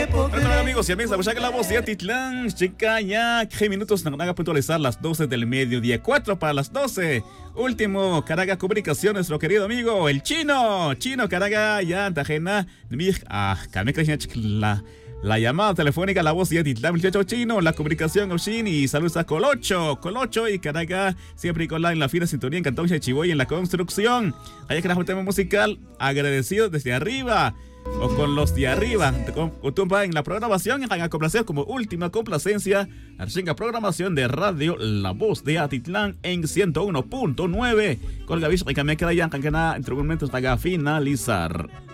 Bueno, amigos y amigas, ya que la voz de Atitlán, chica, ya 10 minutos nos van a puntualizar las 12 del mediodía, 4 para las 12. Último, Caraga Comunicación, nuestro querido amigo, el Chino. Chino, Caraga, ya, Tajena, la llamada telefónica, la voz de Atitlán, muchacho Chino, la comunicación, Oshin, y saludos a Colocho y Caraga, siempre y con en la fina sintonía en Cantón Chiboy en la construcción. Allá que el tema musical, agradecido desde arriba. O con los de arriba, en la programación, en la complacencia como última complacencia, la programación de radio La Voz de Atitlán en 101.9. Con Gavish, que me queda ya, que entre momentos para finalizar.